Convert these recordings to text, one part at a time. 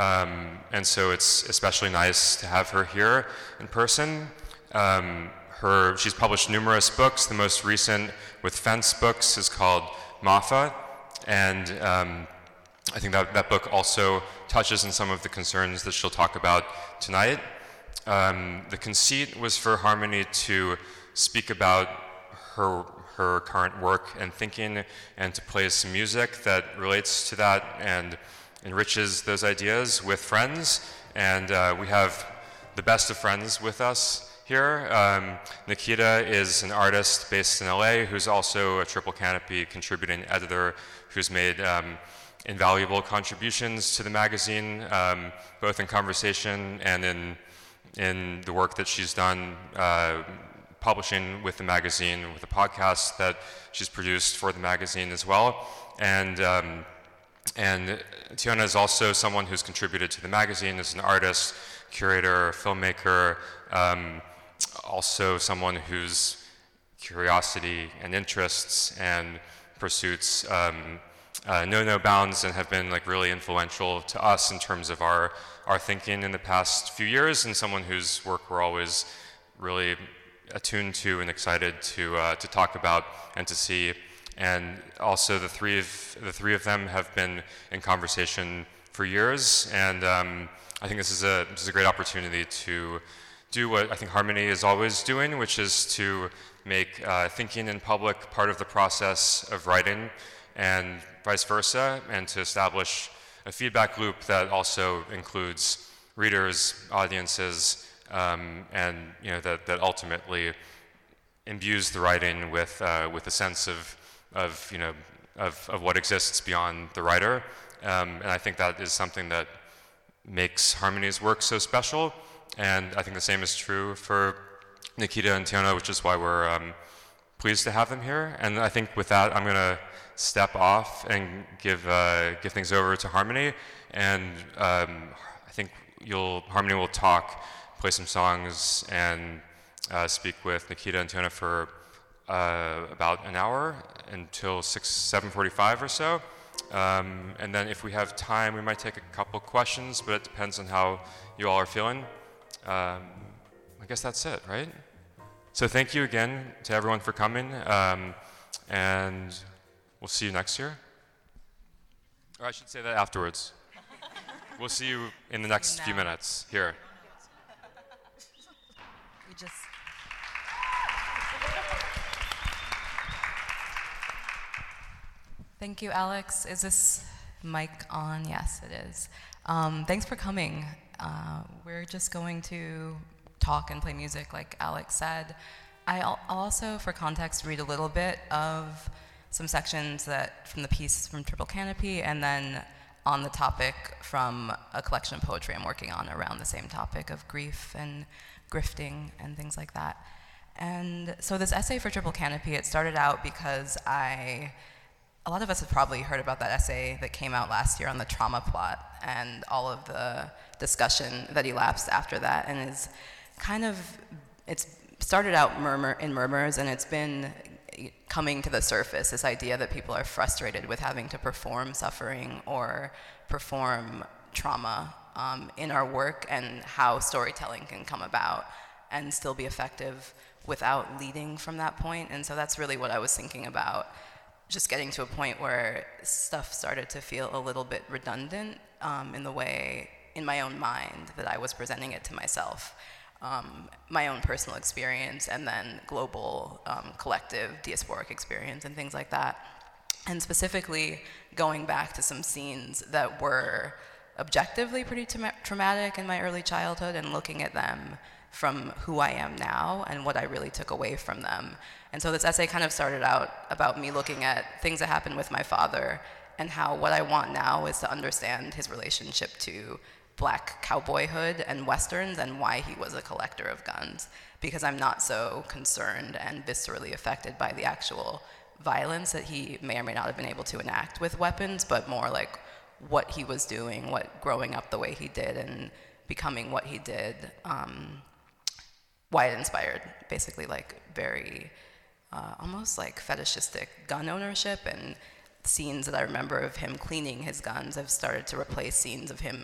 And so it's especially nice to have her here in person. She's published numerous books. The most recent with Fence Books is called Mafa, and I think that book also touches on some of the concerns that she'll talk about tonight. The conceit was for Harmony to speak about her current work and thinking, and to play some music that relates to that and enriches those ideas with friends. And we have the best of friends with us here. Nikita is an artist based in LA who's also a Triple Canopy contributing editor who's made invaluable contributions to the magazine, both in conversation and in the work that she's done publishing with the magazine, with the podcast that she's produced for the magazine as well. And Tiona is also someone who's contributed to the magazine as an artist, curator, filmmaker, also someone whose curiosity and interests and pursuits know no bounds and have been like really influential to us in terms of our thinking in the past few years, and someone whose work we're always really attuned to and excited to talk about and to see. And also the three of them have been in conversation for years, and I think this is a great opportunity to do what I think Harmony is always doing, which is to make thinking in public part of the process of writing, and vice versa, and to establish a feedback loop that also includes readers, audiences, and that ultimately imbues the writing with a sense of what exists beyond the writer. And I think that is something that makes Harmony's work so special. And I think the same is true for Nikita and Tiona, which is why we're pleased to have them here. And I think with that, I'm going to step off and give things over to Harmony. And I think Harmony will talk, play some songs, and speak with Nikita and Tiona for about an hour until 7:45 or so. And then if we have time, we might take a couple questions, but it depends on how you all are feeling. I guess that's it, right? So thank you again to everyone for coming, and we'll see you next year. Or I should say that afterwards. We'll see you in the next few minutes here. Thank you, Alex. Is this mic on? Yes, it is. Thanks for coming. We're just going to talk and play music, like Alex said. I'll also, for context, read a little bit of some sections from the piece from Triple Canopy, and then on the topic from a collection of poetry I'm working on around the same topic of grief and grifting and things like that. And so this essay for Triple Canopy, it started out because a lot of us have probably heard about that essay that came out last year on the trauma plot and all of the discussion that elapsed after that, and it's started out in murmurs, and it's been coming to the surface, this idea that people are frustrated with having to perform suffering or perform trauma in our work, and how storytelling can come about and still be effective without leading from that point. And so that's really what I was thinking about, just getting to a point where stuff started to feel a little bit redundant in the way, in my own mind, that I was presenting it to myself. My own personal experience, and then global, collective, diasporic experience, and things like that. And specifically, going back to some scenes that were objectively pretty traumatic in my early childhood, and looking at them from who I am now and what I really took away from them. And so this essay kind of started out about me looking at things that happened with my father, and how what I want now is to understand his relationship to Black cowboyhood and Westerns, and why he was a collector of guns, because I'm not so concerned and viscerally affected by the actual violence that he may or may not have been able to enact with weapons, but more like what he was doing, what growing up the way he did and becoming what he did, why it inspired basically like very almost like fetishistic gun ownership, and scenes that I remember of him cleaning his guns have started to replace scenes of him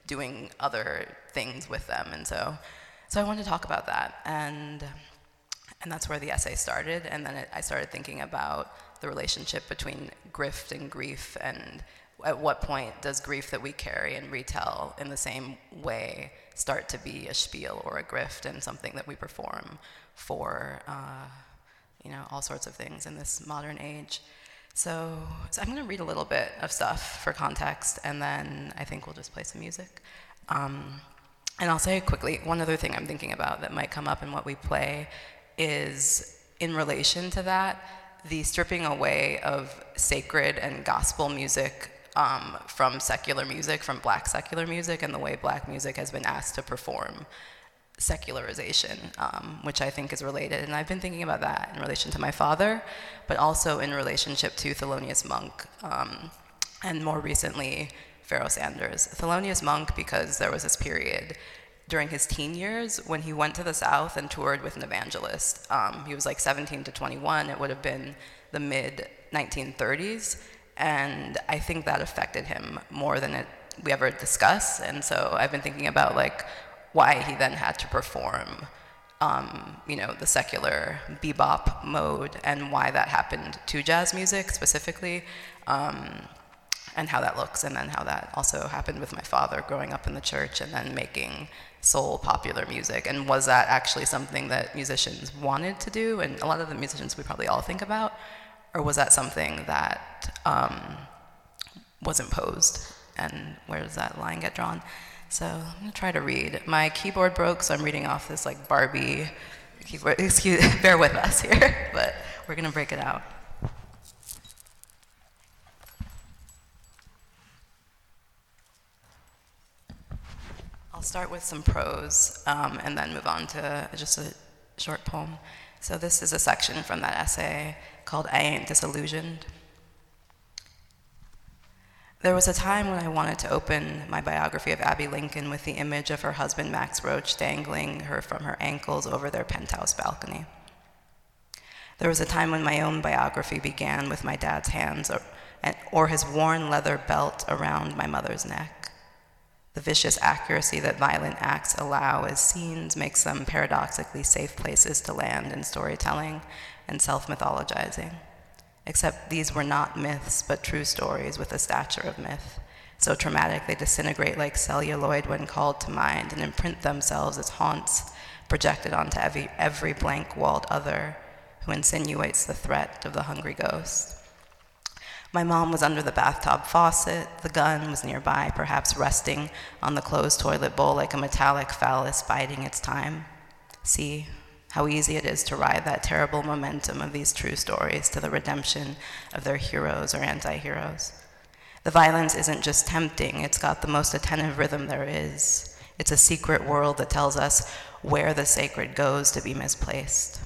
doing other things with them. And so I wanted to talk about that. And that's where the essay started. And then I started thinking about the relationship between grift and grief, and at what point does grief that we carry and retell in the same way start to be a spiel or a grift and something that we perform for all sorts of things in this modern age. So I'm going to read a little bit of stuff for context, and then I think we'll just play some music. And I'll say quickly, one other thing I'm thinking about that might come up in what we play is, in relation to that, the stripping away of sacred and gospel music from secular music, from black secular music, and the way black music has been asked to perform secularization, which I think is related. And I've been thinking about that in relation to my father, but also in relationship to Thelonious Monk, and more recently, Pharoah Sanders. Thelonious Monk, because there was this period during his teen years when he went to the South and toured with an evangelist. He was like 17 to 21. It would have been the mid-1930s. And I think that affected him more than we ever discuss. And so I've been thinking about like why he then had to perform, the secular bebop mode, and why that happened to jazz music specifically, and how that looks, and then how that also happened with my father growing up in the church and then making soul popular music. And was that actually something that musicians wanted to do, and a lot of the musicians we probably all think about, or was that something that was imposed, and where does that line get drawn? So I'm gonna try to read. My keyboard broke, so I'm reading off this like Barbie keyboard. Bear with us here, but we're gonna break it out. I'll start with some prose and then move on to just a short poem. So this is a section from that essay called I Ain't Disillusioned. There was a time when I wanted to open my biography of Abby Lincoln with the image of her husband Max Roach dangling her from her ankles over their penthouse balcony. There was a time when my own biography began with my dad's hands or his worn leather belt around my mother's neck. The vicious accuracy that violent acts allow as scenes makes them paradoxically safe places to land in storytelling and self-mythologizing. Except these were not myths, but true stories with the stature of myth, so traumatic they disintegrate like celluloid when called to mind and imprint themselves as haunts projected onto every blank-walled other who insinuates the threat of the hungry ghost. My mom was under the bathtub faucet. The gun was nearby, perhaps resting on the closed toilet bowl like a metallic phallus biding its time. See how easy it is to ride that terrible momentum of these true stories to the redemption of their heroes or anti-heroes. The violence isn't just tempting, it's got the most attentive rhythm there is. It's a secret world that tells us where the sacred goes to be misplaced.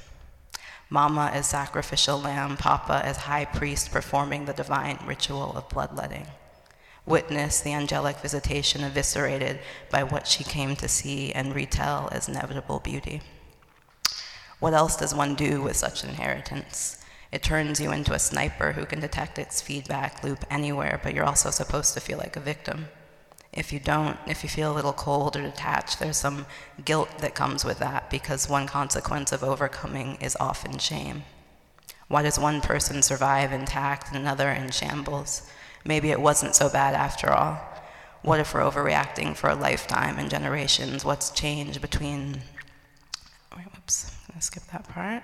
Mama as sacrificial lamb, Papa as high priest performing the divine ritual of bloodletting. Witness the angelic visitation eviscerated by what she came to see and retell as inevitable beauty. What else does one do with such inheritance? It turns you into a sniper who can detect its feedback loop anywhere, but you're also supposed to feel like a victim. If you don't, if you feel a little cold or detached, there's some guilt that comes with that, because one consequence of overcoming is often shame. Why does one person survive intact and another in shambles? Maybe it wasn't so bad after all. What if we're overreacting for a lifetime and generations? What's changed between... Whoops, I'm gonna skip that part.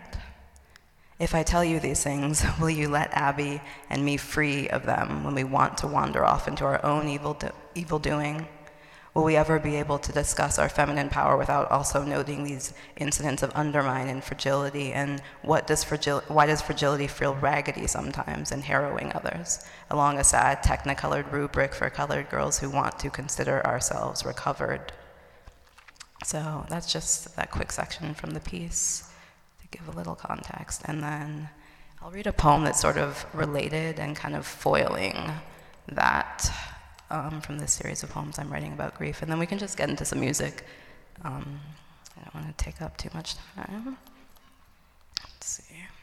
If I tell you these things, will you let Abby and me free of them when we want to wander off into our own evil doing? Will we ever be able to discuss our feminine power without also noting these incidents of undermine and fragility? And why does fragility feel raggedy sometimes and harrowing others, along a sad technicolored rubric for colored girls who want to consider ourselves recovered? So that's just that quick section from the piece to give a little context. And then I'll read a poem that's sort of related and kind of foiling that from this series of poems I'm writing about grief. And then we can just get into some music. I don't want to take up too much time. Let's see.